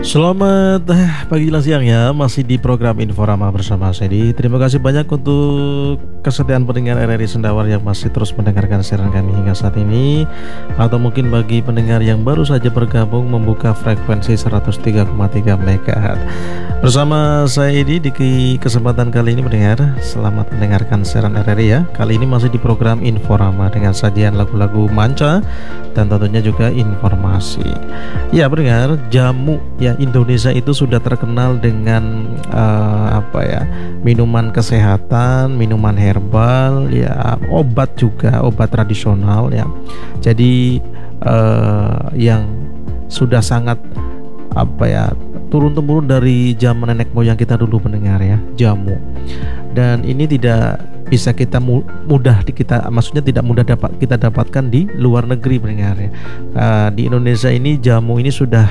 Selamat pagi dan siang ya. Masih di program Inforama bersama Sedi. Terima kasih banyak untuk kesetiaan pendengar RRI Sendawar yang masih terus mendengarkan siaran kami hingga saat ini. Atau mungkin bagi pendengar yang baru saja bergabung membuka frekuensi 103,3 MHz. Bersama saya Edi di kesempatan kali ini pendengar, selamat mendengarkan siaran RRI ya. Kali ini masih di program Inforama dengan sajian lagu-lagu manca dan tentunya juga informasi. Ya pendengar, jamu ya Indonesia itu sudah terkenal dengan minuman kesehatan, minuman herbal, ya obat juga, obat tradisional ya. Jadi yang sudah sangat turun-temurun dari zaman nenek moyang kita dulu mendengar ya, jamu. Dan ini tidak bisa kita maksudnya tidak mudah kita dapatkan di luar negeri mendengar ya. Di Indonesia ini jamu ini sudah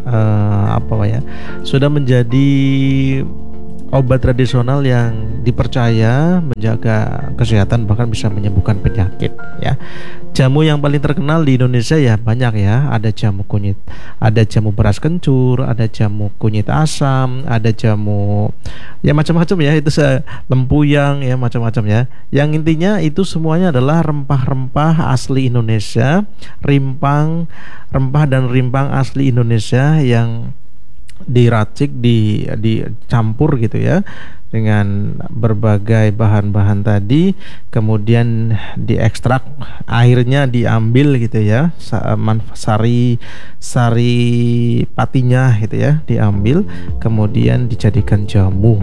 sudah menjadi obat tradisional yang dipercaya menjaga kesehatan, bahkan bisa menyembuhkan penyakit ya. Jamu yang paling terkenal di Indonesia ya banyak ya. Ada jamu kunyit, ada jamu beras kencur, ada jamu kunyit asam, ada jamu ya macam-macam ya, itu lempuyang ya, macam-macam ya. Yang intinya itu semuanya adalah rempah-rempah asli Indonesia, rempah dan rimpang asli Indonesia yang diracik, dicampur gitu ya dengan berbagai bahan-bahan tadi, kemudian diekstrak, airnya diambil gitu ya, sari patinya gitu ya diambil, kemudian dijadikan jamu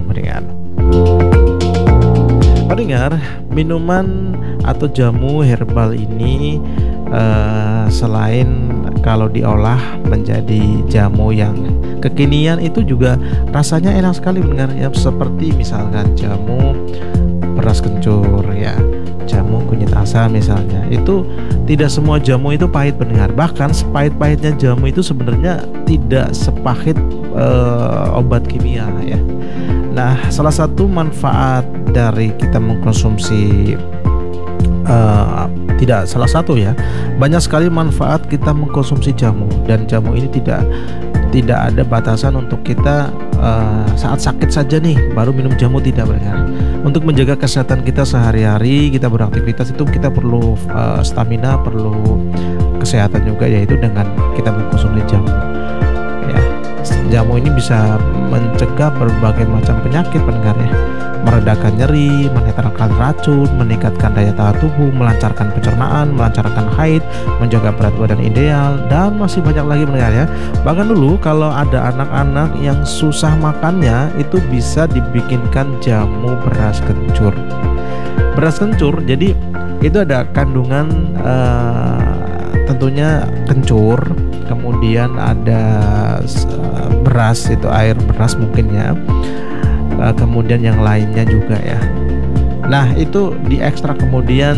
mendengar. Minuman atau jamu herbal ini selain kalau diolah menjadi jamu yang kekinian, itu juga rasanya enak sekali mendengar ya, seperti misalkan jamu beras kencur ya, jamu kunyit asam misalnya. Itu tidak semua jamu itu pahit mendengar, bahkan sepahit-pahitnya jamu itu sebenarnya tidak sepahit obat kimia ya. Nah, salah satu manfaat dari kita mengkonsumsi tidak salah satu ya, banyak sekali manfaat kita mengkonsumsi jamu, dan jamu ini tidak ada batasan untuk kita saat sakit saja nih baru minum jamu, tidak benar. Untuk menjaga kesehatan kita sehari-hari, kita beraktivitas itu kita perlu stamina, perlu kesehatan juga, yaitu dengan kita mengkonsumsi jamu ya. Jamu ini bisa mencegah berbagai macam penyakit pendengarnya, meredakan nyeri, menetralkan racun, meningkatkan daya tahan tubuh, melancarkan pencernaan, melancarkan haid, menjaga berat badan ideal, dan masih banyak lagi mendengar ya. Bahkan dulu kalau ada anak-anak yang susah makannya, itu bisa dibikinkan jamu beras kencur. Beras kencur, jadi itu ada kandungan tentunya kencur, kemudian ada beras, itu air beras mungkin ya, kemudian yang lainnya juga ya. Nah itu diekstrak, kemudian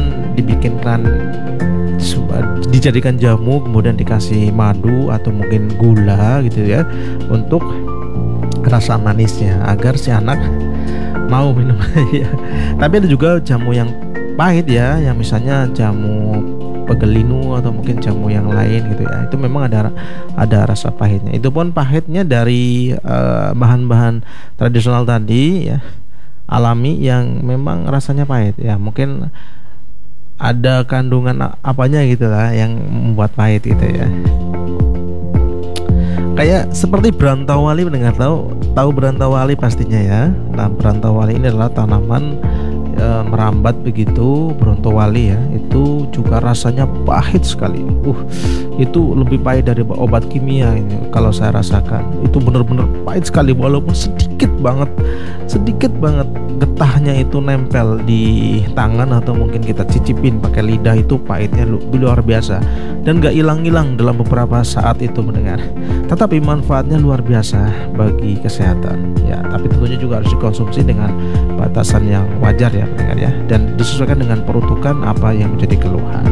dijadikan jamu, kemudian dikasih madu atau mungkin gula gitu ya, untuk rasa manisnya agar si anak mau minum ya. Tapi ada juga jamu yang pahit ya, yang misalnya jamu pegelinu atau mungkin jamu yang lain gitu ya, itu memang ada rasa pahitnya. Itu pun pahitnya dari bahan-bahan tradisional tadi ya, alami, yang memang rasanya pahit ya, mungkin ada kandungan apanya gitu lah yang membuat pahit gitu ya. Kayak seperti berantawali, mendengar tahu berantawali pastinya ya. Nah, berantawali ini adalah tanaman merambat begitu, brontowali ya, itu juga rasanya pahit sekali. Itu lebih pahit dari obat kimia ini kalau saya rasakan. Itu benar-benar pahit sekali, walaupun sedikit banget getahnya itu nempel di tangan atau mungkin kita cicipin pakai lidah, itu pahitnya luar biasa dan gak hilang-hilang dalam beberapa saat itu mendengar. Tetapi manfaatnya luar biasa bagi kesehatan ya, tapi tentunya juga harus dikonsumsi dengan batasan yang wajar ya pendengar ya, dan disesuaikan dengan peruntukan apa yang menjadi keluhan.